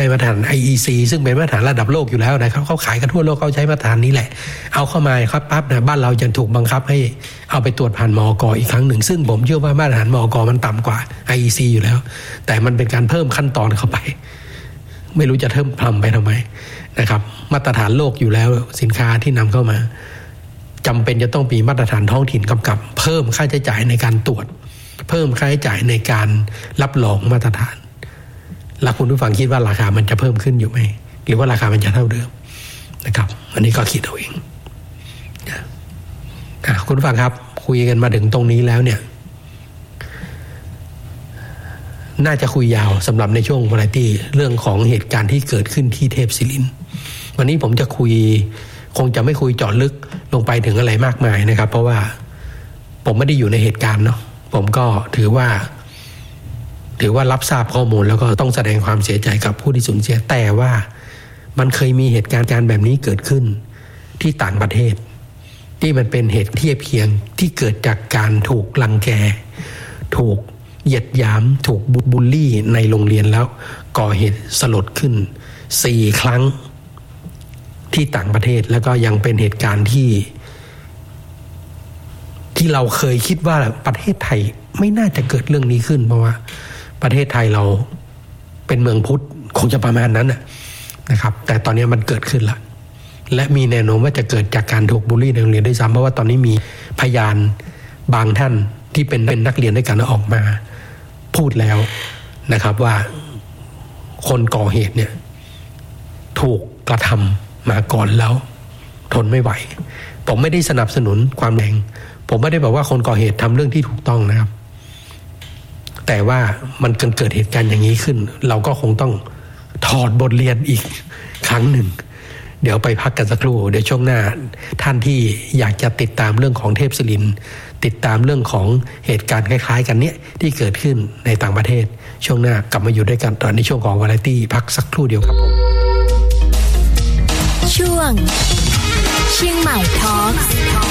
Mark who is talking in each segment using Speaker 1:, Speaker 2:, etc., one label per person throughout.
Speaker 1: มาตรฐาน IEC ซึ่งเป็นมาตรฐานระดับโลกอยู่แล้วนะครับเขาขายกันทั่วโลกเขาใช้มาตรฐานนี้แหละเอาเข้ามาครับปั๊บนะบ้านเราจะถูกบังคับให้เอาไปตรวจผ่านมอก.อีกครั้งหนึ่งซึ่งผมเชื่อว่ามาตรฐานมอก.มันต่ำกว่า IEC อยู่แล้วแต่มันเป็นการเพิ่มขั้นตอนเข้าไปไม่รู้จะเพิ่มพลัมไปทำไมนะครับมาตรฐานโลกอยู่แล้วสินค้าที่นำเข้ามาจำเป็นจะต้องมีมาตรฐานท้องถิ่นกำกับเพิ่มค่าใช้จ่ายในการตรวจเพิ่มค่าใช้จ่ายในการรับรองมาตรฐานแล้วคุณผู้ฟังคิดว่าราคามันจะเพิ่มขึ้นอยู่ไหมหรือว่าราคามันจะเท่าเดิมนะครับอันนี้ก็คิดเอาเองคุณผู้ฟังครับคุยกันมาถึงตรงนี้แล้วเนี่ยน่าจะคุยยาวสำหรับในช่วงวาไรตี้เรื่องของเหตุการณ์ที่เกิดขึ้นที่เทพศิรินทร์วันนี้ผมจะคุยคงจะไม่คุยเจาะลึกลงไปถึงอะไรมากมายนะครับเพราะว่าผมไม่ได้อยู่ในเหตุการณ์เนาะผมก็ถือว่ารับทราบข้อมูลแล้วก็ต้องแสดงความเสียใจกับผู้ที่สูญเสียแต่ว่ามันเคยมีเหตุการณ์แบบนี้เกิดขึ้นที่ต่างประเทศที่มันเป็นเหตุเทียบเคียงที่เกิดจากการถูกรังแกถูกเหยียดหยามถูกบูลลี่ในโรงเรียนแล้วก่อเหตุสลดขึ้น4 ครั้งที่ต่างประเทศแล้วก็ยังเป็นเหตุการณ์ที่เราเคยคิดว่าประเทศไทยไม่น่าจะเกิดเรื่องนี้ขึ้นเพราะว่าประเทศไทยเราเป็นเมืองพุทธคงจะประมาณนั้นนะครับแต่ตอนนี้มันเกิดขึ้นละและมีแนวโน้มว่าจะเกิดจากการถูกบูลลี่ในโรงเรียนด้วยซ้ำเพราะว่าตอนนี้มีพยานบางท่านที่เป็นนักเรียนด้วยกันออกมาพูดแล้วนะครับว่าคนก่อเหตุเนี่ยถูกกระทำมาก่อนแล้วทนไม่ไหวผมไม่ได้สนับสนุนความแรงผมไม่ได้บอกว่าคนก่อเหตุทำเรื่องที่ถูกต้องนะครับแต่ว่ามันเกิดเหตุการณ์อย่างนี้ขึ้นเราก็คงต้องถอดบทเรียนอีกครั้งหนึ่งเดี๋ยวไปพักกันสักครู่เดี๋ยวช่วงหน้าท่านที่อยากจะติดตามเรื่องของเทพศิรินทร์ติดตามเรื่องของเหตุการณ์คล้ายๆกันเนี้ยที่เกิดขึ้นในต่างประเทศช่วงหน้ากลับมาอยู่ด้วยกันตอนในช่วงของวาไรตี้พักสักครู่เดียวครับผม
Speaker 2: ช่วงเชียงใหม่ทอล์ค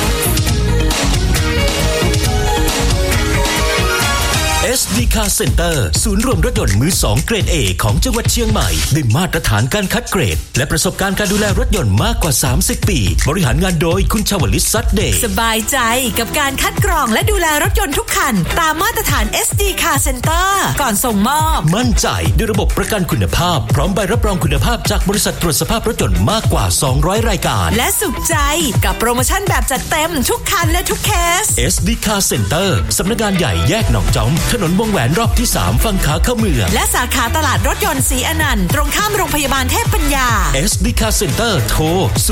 Speaker 3: SD Car Center ศูนย์รวมรถยนต์มือ2เกรด A ของจังหวัดเชียงใหม่ได้มาตรฐานการคัดเกรดและประสบการณ์การดูแลรถยนต์มากกว่า30 ปีบริหารงานโดยคุณชวลิต ซัดเดย์
Speaker 4: สบายใจกับการคัดกรองและดูแลรถยนต์ทุกคันตามมาตรฐาน SD Car Center ก่อนส่งมอบ
Speaker 3: มั่นใจด้วยระบบประกันคุณภาพพร้อมใบรับรองคุณภาพจากบริษัทตรวจสภาพรถยนต์มากกว่า200รายการ
Speaker 4: และสุขใจกับโปรโมชั่นแบบจัดเต็มทุกคันและทุกเคส
Speaker 3: SD Car Center สำนักงานใหญ่แยกหนองจอมถนนวงแหวนรอบที่3ฝั่งขาเข้าเมือง
Speaker 4: และสาขาตลาดรถยนต์ศรีอนันต์ตรงข้ามโรงพยาบาลเทพปัญญา
Speaker 3: SD Car Center โทร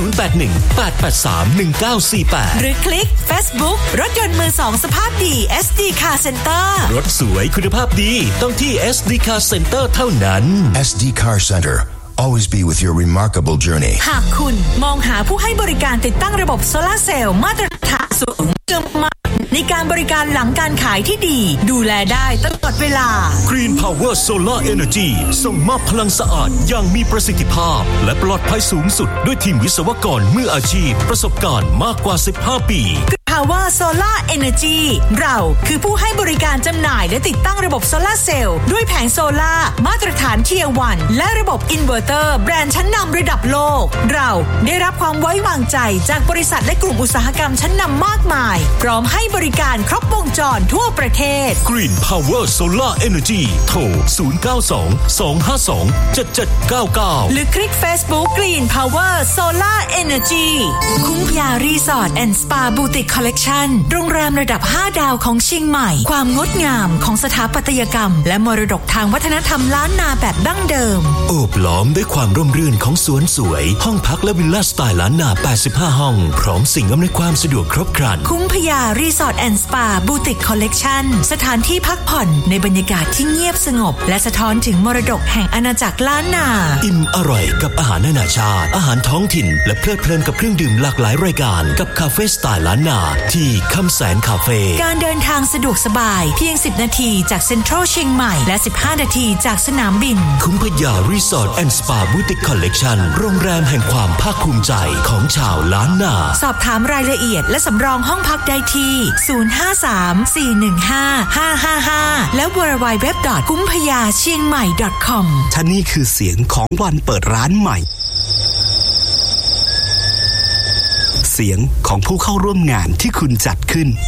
Speaker 3: 0818831948
Speaker 4: หรือคลิก Facebook รถยนต์มือ2สภาพดี SD Car Center
Speaker 3: รถสวยคุณภาพดีต้องที่ SD Car Center เท่านั้น
Speaker 5: SD Car Center Always be with your remarkable journey
Speaker 4: หากคุณมองหาผู้ให้บริการติดตั้งระบบโซลาร์เซลล์มาตรฐานสูงเชื่อมั่นในการบริการหลังการขายที่ดีดูแลได้ตลอดเวลา
Speaker 3: Green Power Solar Energy ส่งมอบพลังสะอาดอย่างมีประสิทธิภาพและปลอดภัยสูงสุดด้วยทีมวิศวกรมืออาชีพประสบการณ์มากกว่า15 ปี
Speaker 4: Power Solar Energy เราคือผู้ให้บริการจำหน่ายและติดตั้งระบบโซลาร์เซลล์ด้วยแผงโซลาร์มาตรฐาน Tier 1และระบบอินเวอร์เตอร์แบรนด์ชั้นนำระดับโลกเราได้รับความไว้วางใจจากบริษัทและกลุ่มอุตสาหกรรมชั้นนำมากมายพร้อมให้บริการครบวงจรทั่วประเทศ
Speaker 3: Green Power Solar Energy โทร 092-252-7799
Speaker 4: หรือคลิก Facebook Green Power Solar Energy คุ้มพยารีสอร์ทแอนด์สปาบูติกคอลเลคชั่นโรงแรมระดับ5ดาวของเชียงใหม่ความงดงามของสถาปัตยกรรมและมรดกทางวัฒนธรรมล้านนาแบบดั้งเดิม
Speaker 3: โอบล้อมด้วยความร่มรื่นของสวนสวยห้องพักและวิลล่าสไตล์ล้านนา85ห้องพร้อมสิ่งอำนวยความสะดวกครบครัน
Speaker 4: คุ้มพยารีสอร์ทแอนด์สปาบูติกคอลเลคชั่นสถานที่พักผ่อนในบรรยากาศที่เงียบสงบและสะท้อนถึงมรดกแห่งอาณาจักรล้านนา
Speaker 3: อิ่มอร่อยกับอาหารนานาชาติอาหารท้องถิ่นและเพลิดเพลินกับเครื่องดื่มหลากหลายรายการกับคาเฟ่สไตล์ล้านนาที่คำแสนคาเฟ่
Speaker 4: การเดินทางสะดวกสบายเพียง10นาทีจากเซ็นทรัลเชียงใหม่และ15นาทีจากสนามบิน
Speaker 3: คุ้มพยารีรีสอร์ทแอนด์สปาบูติกคอลเลกชันโรงแรมแห่งความภาคภูมิใจของชาวล้านนา
Speaker 4: สอบถามรายละเอียดและสำรองห้องพักได้ที่053-415-555และ www.gumphayachiangmai.com
Speaker 6: ท่านี่คือเสียงของวันเปิดร้านใหม่เสียงของผู้เข้าร่วมงานที่คุณจัดขึ้น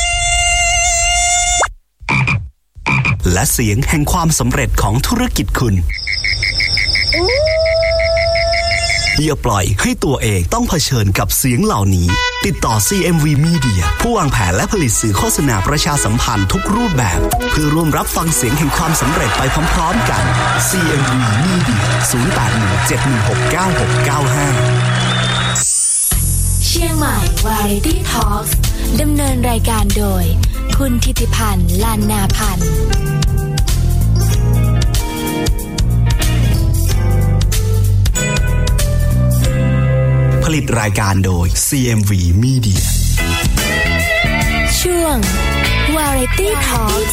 Speaker 6: และเสียงแห่งความสำเร็จของธุรกิจคุณอย่าปล่อยให้ตัวเองต้องเผชิญกับเสียงเหล่านี้ติดต่อ CMV Media ผู้วางแผนและผลิตสื่อโฆษณาประชาสัมพันธ์ทุกรูปแบบเพื่อร่วมรับฟังเสียงแห่งความสำเร็จไปพร้อมๆกัน CMV Media 0817169695
Speaker 2: เชียงใหม่ Variety Talks ดำเนินรายการโดยคุณธิติพันธ์ ลานนาพันธ์
Speaker 6: ผลิตรายการโดย CMV Media
Speaker 2: ช่วง Variety Talks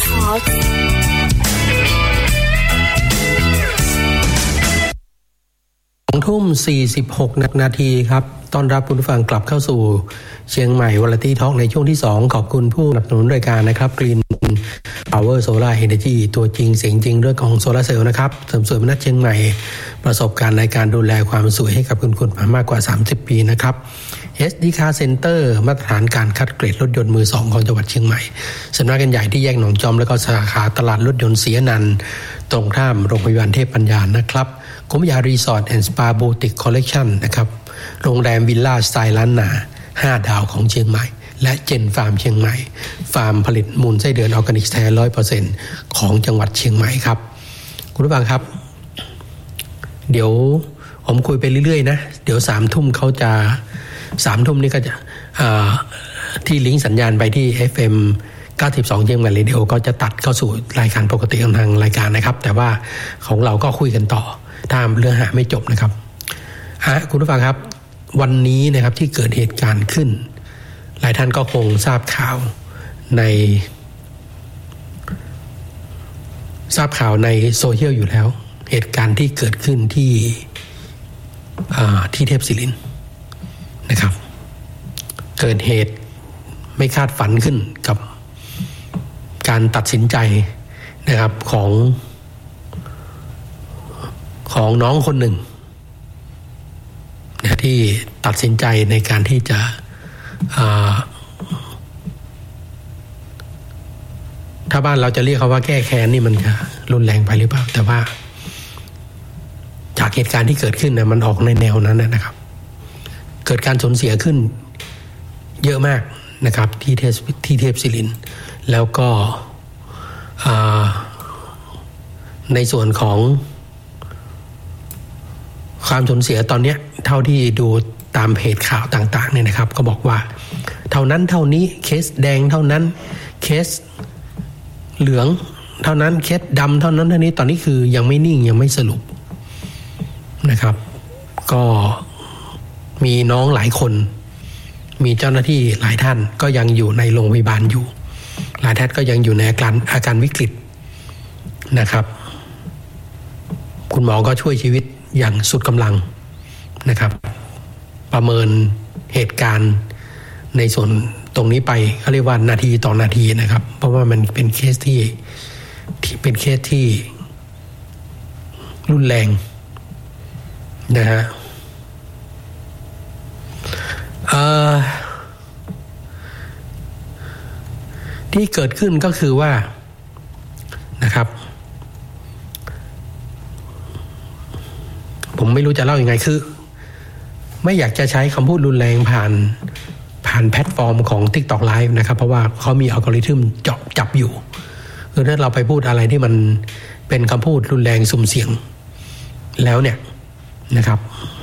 Speaker 1: 2:46 นาทีครับต้อนรับคุณผู้ฟังกลับเข้าสู่เชียงใหม่ Variety Talk ในช่วงที่2ขอบคุณผู้สนับสนุนรายการนะครับ Green Power Solar Energy ตัวจริงเสียงจริงเรื่องของโซลาร์เซลล์นะครับเสริมสวยมนัสเชียงใหม่ประสบการณ์ในการดูแลความสวยให้กับคุณมามากกว่า30ปีนะครับ SD Car Center มาตรฐานการคัดเกรดรถยนต์มือ2ของจังหวัดเชียงใหม่สำนักงานใหญ่ที่แยกหนองจอมแล้วก็สาขาตลาดรถยนต์ศรีอนันต์ตรงข้ามโรงพยาบาลเทพปัญญานะครับกุมภารีสอร์ทแอนด์สปาบูติกคอลเลกชันนะครับโรงแรมวิลล่าสไตล์ล้านนา5 ดาวของเชียงใหม่และเจนฟาร์มเชียงใหม่ฟาร์มผลิตมูลไส้เดือนออร์แกนิกแท้ 100% ของจังหวัดเชียงใหม่ครับคุณผู้ฟังครับเดี๋ยวผมคุยไปเรื่อยๆนะเดี๋ยว3 ทุ่มเขาจะ3 ทุ่มนี่ก็จะที่ลิงก์สัญญาณไปที่ FM 92เชียงใหม่เรดิโอก็จะตัดเข้าสู่รายการปกติของทางรายการนะครับแต่ว่าของเราก็คุยกันต่อถ้าเรื่องหาไม่จบนะครับคุณผู้ฟังครับวันนี้นะครับที่เกิดเหตุการณ์ขึ้นหลายท่านก็คงทราบข่าวในโซเชียลอยู่แล้วเหตุการณ์ที่เกิดขึ้นที่เทพศิรินทร์นะครับเกิดเหตุไม่คาดฝันขึ้นกับการตัดสินใจนะครับของน้องคนหนึ่งนะที่ตัดสินใจในการที่จะถ้าบ้านเราจะเรียกเขาว่าแก้แค้นนี่มันจะรุนแรงไปหรือเปล่าแต่ว่าจากเหตุการณ์ที่เกิดขึ้นนะมันออกในแนวนั้นนะครับเกิดการสูญเสียขึ้นเยอะมากนะครับที่เทพศิรินทร์แล้วก็ในส่วนของความสูญเสียตอนนี้เท่าที่ดูตามเพจข่าวต่างๆเนี่ยนะครับก็บอกว่าเท่านั้นเท่านี้เคสแดงเท่านั้นเคสเหลืองเท่านั้นเคสดำเท่านั้นเท่านี้ตอนนี้คือยังไม่นิ่งยังไม่สรุปนะครับก็มีน้องหลายคนมีเจ้าหน้าที่หลายท่านก็ยังอยู่ในโรงพยาบาลอยู่หลายท่านก็ยังอยู่ในอาการวิกฤตนะครับคุณหมอก็ช่วยชีวิตอย่างสุดกำลังนะครับประเมินเหตุการณ์ในส่วนตรงนี้ไปเขาเรียกว่านาทีต่อนาทีนะครับเพราะว่ามันเป็นเคสที่รุนแรงนะฮะที่เกิดขึ้นก็คือว่านะครับผมไม่รู้จะเล่ายังไงคือไม่อยากจะใช้คำพูดรุนแรงผ่านแพลตฟอร์มของ TikTok Live นะครับเพราะว่าเขามีอัลกอริทึมจับอยู่คือถ้าเราไปพูดอะไรที่มันเป็นคำพูดรุนแรงสุ่มเสี่ยงแล้วเนี่ยนะครับ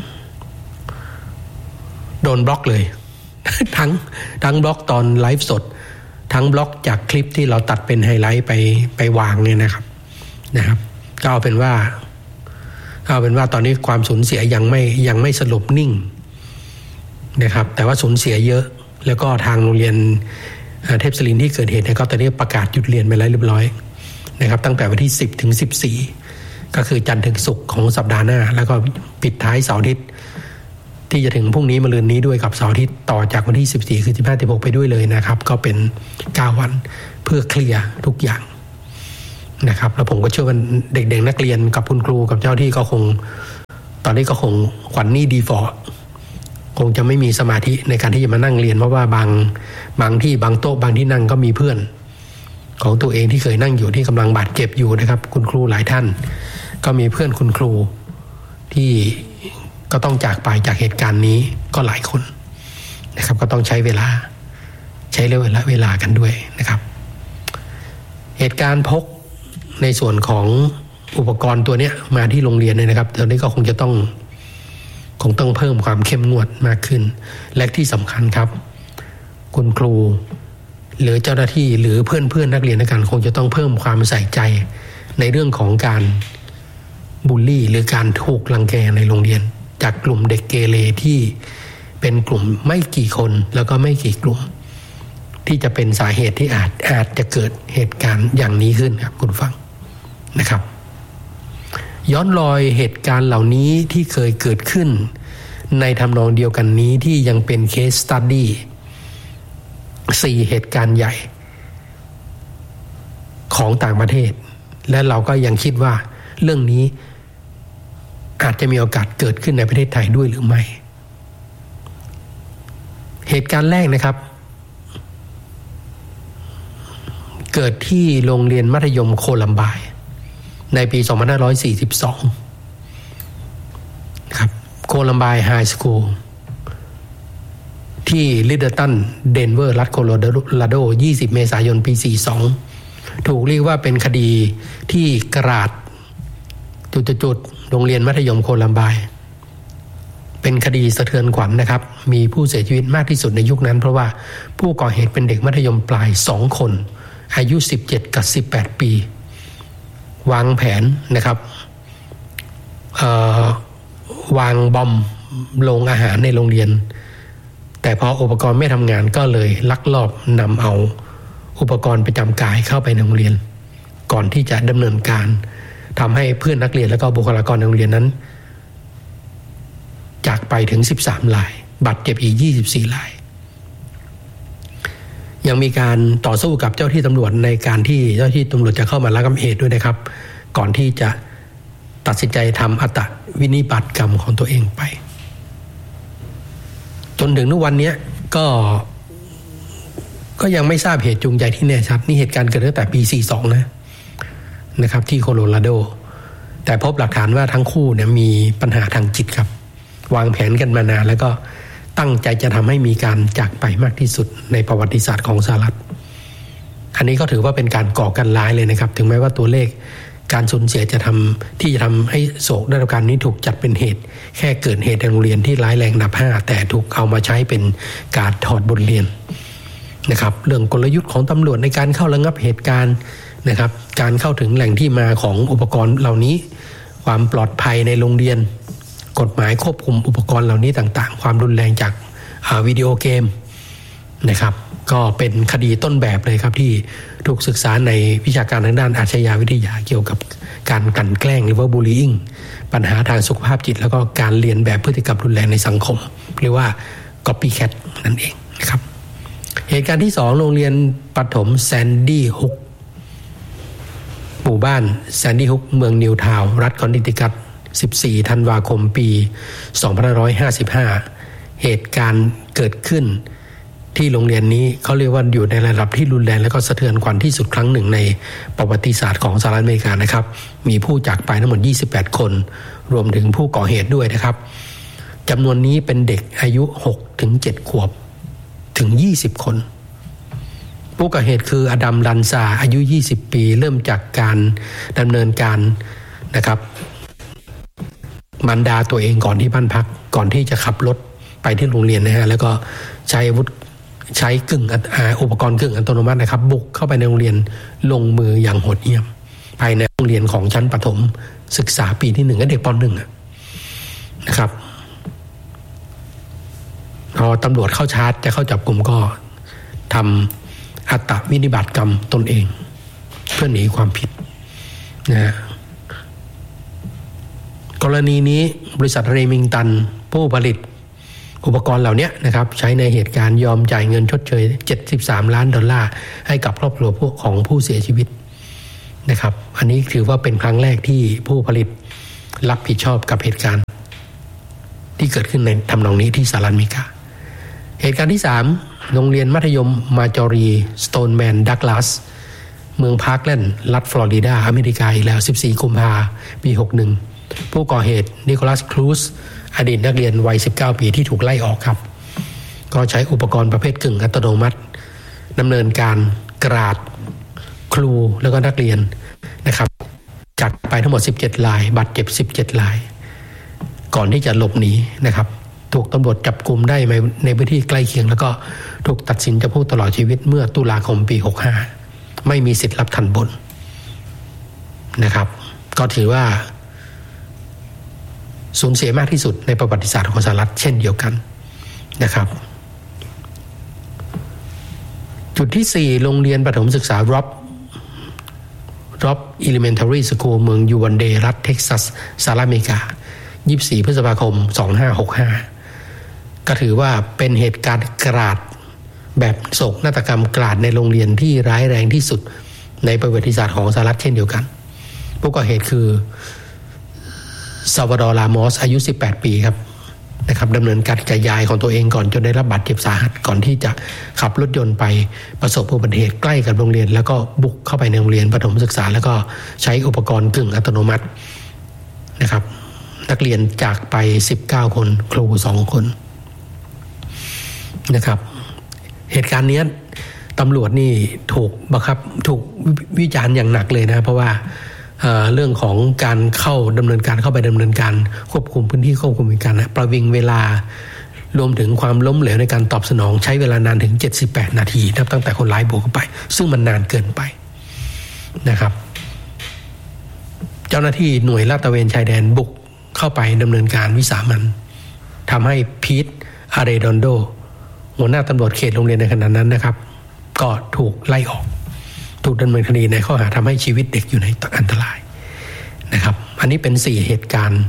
Speaker 1: โดนบล็อกเลย ทั้งบล็อกตอนไลฟ์สดทั้งบล็อกจากคลิปที่เราตัดเป็นไฮไลท์ไปวางเนี่ยนะครับก็เอาเป็นว่าตอนนี้ความสูญเสียยังไม่สรุปนิ่งนะครับแต่ว่าสูญเสียเยอะแล้วก็ทางโรงเรียนเทพศิรินทร์ที่เกิดเหตุเนี่ยก็ตอนนี้ประกาศหยุดเรียนไปแล้วเรียบร้อยนะครับตั้งแต่วันที่10 ถึง 14 ก็คือจันทร์ถึงศุกร์ของสัปดาห์หน้าแล้วก็ปิดท้ายเสาร์อาทิตย์ที่จะถึงพรุ่งนี้มะรืนนี้ด้วยกับเสาร์อาทิตย์ต่อจากวันที่14คือ15 16ไปด้วยเลยนะครับก็เป็น9วันเพื่อเคลียร์ทุกอย่างนะครับแล้วผมก็เชื่อว่าเด็กๆนักเรียนกับคุณครูกับเจ้าที่ก็คงตอนนี้ก็คงขวัญนี่ดีฟอร์คงจะไม่มีสมาธิในการที่จะมานั่งเรียนเพราะว่าบางที่บางโต๊ะบางที่นั่งก็มีเพื่อนของตัวเองที่เคยนั่งอยู่ที่กำลังบาดเจ็บอยู่นะครับคุณครูหลายท่านก็มีเพื่อนคุณครูที่ก็ต้องจากไปจากเหตุการณ์นี้ก็หลายคนนะครับก็ต้องใช้เวลากันด้วยนะครับเหตุการณ์พกในส่วนของอุปกรณ์ตัวนี้มาที่โรงเรียนเนี่ยนะครับตอนนี้ก็คงต้องเพิ่มความเข้มงวดมากขึ้นและที่สำคัญครับคุณครูหรือเจ้าหน้าที่หรือเพื่อนนักเรียนในการคงจะต้องเพิ่มความใส่ใจในเรื่องของการบูลลี่หรือการถูกรังแกในโรงเรียนจากกลุ่มเด็กเกเรที่เป็นกลุ่มไม่กี่คนแล้วก็ไม่กี่กลุ่มที่จะเป็นสาเหตุที่อาจจะเกิดเหตุการณ์อย่างนี้ขึ้นครับคุณฟังนะครับย้อนรอยเหตุการณ์เหล่านี้ที่เคยเกิดขึ้นในทำนองเดียวกันนี้ที่ยังเป็นเคสสตั๊ดดี้4เหตุการณ์ใหญ่ของต่างประเทศและเราก็ยังคิดว่าเรื่องนี้อาจจะมีโอกาสเกิดขึ้นในประเทศไทยด้วยหรือไม่เหตุการณ์แรกนะครับเกิดที่โรงเรียนมัธยมโคลัมไบน์ในปี 2542 ครับโคลัมไบน์ไฮสคูลที่ลิดเดิลตันเดนเวอร์รัฐโคโลราโด20 เมษายนปี 42ถูกเรียกว่าเป็นคดีที่กราดจุดๆโรงเรียนมัธยมโคลัมไบน์เป็นคดีสะเทือนขวัญนะครับมีผู้เสียชีวิตมากที่สุดในยุคนั้นเพราะว่าผู้ก่อเหตุเป็นเด็กมัธยมปลาย2คนอายุ17กับ18ปีวางแผนนะครับวางบอมโรงอาหารในโรงเรียนแต่พออุปกรณ์ไม่ทำงานก็เลยลักลอบนำเอาอุปกรณ์ประจำกายเข้าไปในโรงเรียนก่อนที่จะดำเนินการทำให้เพื่อนนักเรียนและก็บุคลากรในโรงเรียนนั้นจากไปถึง13รายบาดเจ็บอีก24รายยังมีการต่อสู้กับเจ้าที่ตำรวจในการที่เจ้าที่ตำรวจจะเข้ามาระงับเหตุด้วยนะครับก่อนที่จะตัดสินใจทำอัตวินิบาตกรรมของตัวเองไปจนถึงทุกวันนี้ก็ยังไม่ทราบเหตุจูงใจที่แน่ชัดนี่เหตุการณ์เกิดตั้งแต่ปี42นะครับที่โคโลราโดแต่พบหลักฐานว่าทั้งคู่เนี่ยมีปัญหาทางจิตครับวางแผนกันมานานแล้วก็ตั้งใจจะทำให้มีการจากไปมากที่สุดในประวัติศาสตร์ของสหรัฐอันนี้ก็ถือว่าเป็นการก่อการร้ายเลยนะครับถึงแม้ว่าตัวเลขการสูญเสียจะทำให้โศกนาฏกรรมนี้ถูกจัดเป็นเหตุแค่เกิดเหตุในโรงเรียนที่ร้ายแรงอันดับ5แต่ถูกเอามาใช้เป็นการถอดบทเรียนนะครับเรื่องกลยุทธ์ของตำรวจในการเข้าระงับเหตุการณ์นะครับการเข้าถึงแหล่งที่มาของอุปกรณ์เหล่านี้ความปลอดภัยในโรงเรียนกฎหมายควบคุมอุปกรณ์เหล่านี้ต่างๆความรุนแรงจากวิดีโอเกมนะครับก็เป็นคดีต้นแบบเลยครับที่ถูกศึกษาในวิชาการทางด้านอาชญาวิทยาเกี่ยวกับการกลั่นแกล้งหรือว่าบูลลี่อิงปัญหาทางสุขภาพจิตแล้วก็การเรียนแบบพฤติกรรมรุนแรงในสังคมหรือว่า copycat นั่นเองนะครับเหตุการณ์ที่2โรงเรียนประถมแซนดี้ฮุกหมู่บ้านแซนดี้ฮุกเมืองนิวทาวน์รัฐคอนเนตทิคัต14 ธันวาคมปี 2555เหตุการณ์เกิดขึ้นที่โรงเรียนนี้เขาเรียกว่าอยู่ในระดับที่รุนแรงและก็สะเทือนขวัญที่สุดครั้งหนึ่งในประวัติศาสตร์ของสหรัฐอเมริกานะครับมีผู้จากไปทั้งหมด28คนรวมถึงผู้ก่อเหตุด้วยนะครับจำนวนนี้เป็นเด็กอายุ 6-7 ขวบถึง20คนผู้ก่อเหตุคืออดัม ลันซาอายุ20ปีเริ่มจากการดำเนินการนะครับมันดาตัวเองก่อนที่บ้านพักก่อนที่จะขับรถไปที่โรงเรียนนะฮะแล้วก็ใช้อาวุธใช้อุปกรณ์กึ่งอัตโนมัตินะครับบุกเข้าไปในโรงเรียนลงมืออย่างโหดเหี้ยมภายในโรงเรียนของชั้นประถมศึกษาปีที่1กับเด็กป .1 นะครับพอตำรวจเข้าชาร์จจะเข้าจับกลุ่มก็ทำอัตวินิบาตกรรมตนเองเพื่อหนีความผิดนะฮะกรณีนี้บริษัทเรมิงตันผู้ผลิตอุปกรณ์เหล่านี้นะครับใช้ในเหตุการณ์ยอมจ่ายเงินชดเชย$73 ล้านให้กับครอบครัวของผู้เสียชีวิตนะครับอันนี้ถือว่าเป็นครั้งแรกที่ผู้ผลิตรับผิดชอบกับเหตุการณ์ที่เกิดขึ้นในทำนองนี้ที่สหรัฐอเมริกาเหตุการณ์ที่3โรงเรียนมัธยมมาจอรีสโตนแมนดักลาสเมืองพาร์คแลนด์รัฐฟลอริดาอเมริกาอีกแล้ว14 กุมภาพันธ์ปี 61ผู้ก่อเหตุนิโคลัสครูซอดีตนักเรียนวัย19 ปีที่ถูกไล่ออกครับก็ใช้อุปกรณ์ประเภทกึ่งอัตโนมัติดำเนินการกราดครูแล้วก็นักเรียนนะครับจัดไปทั้งหมด17 รายบาดเจ็บ17 รายก่อนที่จะหลบหนีนะครับถูกตำรวจจับกุมได้ในพื้นที่ใกล้เคียงแล้วก็ถูกตัดสินจำคุกตลอดชีวิตเมื่อตุลาคมปี 65ไม่มีสิทธิ์รับทันบนนะครับก็ถือว่าสูญเสียมากที่สุดในประวัติศาสตร์ของสหรัฐเช่นเดียวกันนะครับจุดที่4โรงเรียนประถมศึกษาร็อบ Elementary School เมืองยูวันเดย์รัฐเท็กซัสสหรัฐอเมริกา24 พฤษภาคม 2565ก็ถือว่าเป็นเหตุการณ์กราดแบบโศกนาฏกรรมกราดในโรงเรียนที่ร้ายแรงที่สุดในประวัติศาสตร์ของสหรัฐเช่นเดียวกันผู้ก่อเหตุคือซาวาดอร์ ลามอสอายุ18 ปีครับนะครับดำเนินการกับยายของตัวเองก่อนจนได้รับบาดเจ็บสาหัสก่อนที่จะขับรถยนต์ไปประสบอุบัติเหตุใกล้กับโรงเรียนแล้วก็บุกเข้าไปในโรงเรียนประถมศึกษาแล้วก็ใช้อุปกรณ์กึ่งอัตโนมัตินะครับนักเรียนจากไป19 คนครู2 คนนะครับเหตุการณ์นี้ตำรวจนี่ถูกบังคับถูกวิจารณ์อย่างหนักเลยนะเพราะว่าเรื่องของการเข้าไปดำเนินการควบคุมพื้นที่ควบคุมการประวิงเวลารวมถึงความล้มเหลวในการตอบสนองใช้เวลานานถึง78 นาทีนับตั้งแต่คนร้ายบุกเข้าไปซึ่งมันนานเกินไปนะครับเจ้าหน้าที่หน่วยลาดตระเวนชายแดนบุกเข้าไปดำเนินการวิสามันทำให้พีทอาเรดอนโดหัวหน้าตำรวจเขตโรงเรียนในขณะนั้นนะครับก็ถูกไล่ออกถูกดำเนินคดีในข้อหาทำให้ชีวิตเด็กอยู่ในอันตรายนะครับอันนี้เป็น4 เหตุการณ์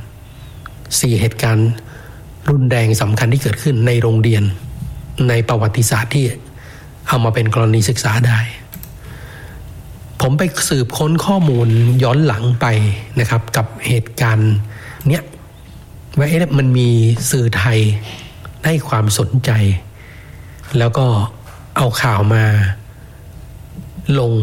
Speaker 1: รุนแรงสำคัญที่เกิดขึ้นในโรงเรียนในประวัติศาสตร์ที่เอามาเป็นกรณีศึกษาได้ผมไปสืบค้นข้อมูลย้อนหลังไปนะครับกับเหตุการณ์เนี้ยว่ามันมีสื่อไทยให้ความสนใจแล้วก็เอาข่าวมาลง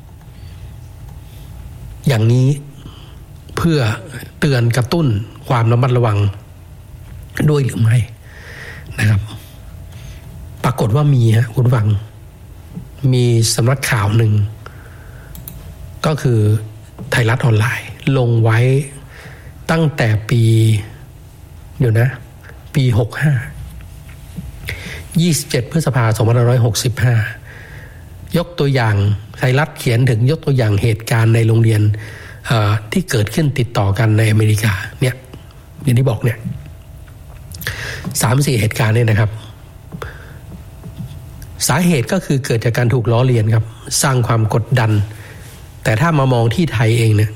Speaker 1: อย่างนี้เพื่อเตือนกระตุ้นความระมัดระวังด้วยหรือไม่นะครับปรากฏว่ามีฮะคุณฟังมีสำนักข่าวหนึ่งก็คือไทยรัฐออนไลน์ลงไว้ตั้งแต่ปี27 พฤษภาคม 2565ยกตัวอย่างไทยรัฐเขียนถึงยกตัวอย่างเหตุการณ์ในโรงเรียนที่เกิดขึ้นติดต่อกันในอเมริกาเนี่ยอย่างที่บอกเนี่ย 3-4 เหตุการณ์เนี่ยนะครับสาเหตุก็คือเกิดจากการถูกล้อเลียนครับสร้างความกดดันแต่ถ้ามามองที่ไทยเองเนี่ย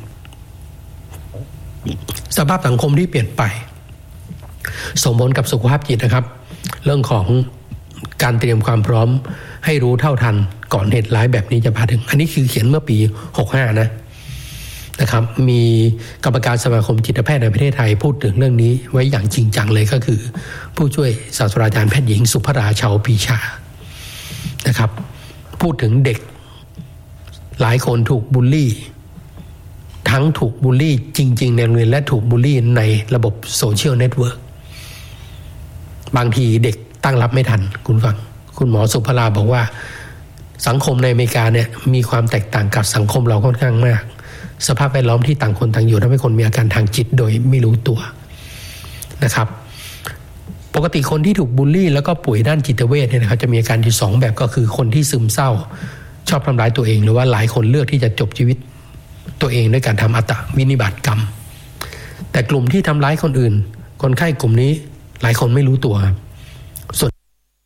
Speaker 1: สภาพสังคมที่เปลี่ยนไปส่งผลกับสุขภาพจิตนะครับเรื่องของการเตรียมความพร้อมให้รู้เท่าทันก่อนเหตุร้ายแบบนี้จะมาถึงอันนี้คือเขียนเมื่อปี 65นะครับมีกรรมการสมาคมจิตแพทย์ในประเทศไทยพูดถึงเรื่องนี้ไว้อย่างจริงจังเลยก็คือผู้ช่วยศาสตราจารย์แพทย์หญิงสุภราชาวปีชานะครับพูดถึงเด็กหลายคนถูกบูลลี่ทั้งถูกบูลลี่จริงๆในโรงเรียนและถูกบูลลี่ในระบบโซเชียลเน็ตเวิร์กบางทีเด็กตั้งรับไม่ทันคุณฟังคุณหมอสุภราบอกว่าสังคมในอเมริกาเนี่ยมีความแตกต่างกับสังคมเราค่อนข้างมากสภาพแวดล้อมที่ต่างคนต่างอยู่ทำให้คนมีอาการทางจิตโดยไม่รู้ตัวนะครับปกติคนที่ถูกบูลลี่แล้วก็ป่วยด้านจิตเวชเนี่ยนะครับจะมีอาการอยู่2แบบก็คือคนที่ซึมเศร้าชอบทำร้ายตัวเองหรือว่าหลายคนเลือกที่จะจบชีวิตตัวเองด้วยการทำอัตวินิบาตกรรมแต่กลุ่มที่ทำร้ายคนอื่นคนไข้กลุ่มนี้หลายคนไม่รู้ตัวครับส่วน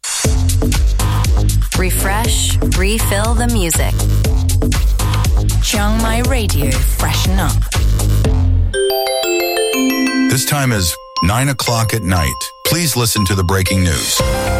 Speaker 7: Refresh, refill the music. Chiang Mai Radio, freshen up.
Speaker 5: This time is 9 o'clock at night. Please listen to the breaking news.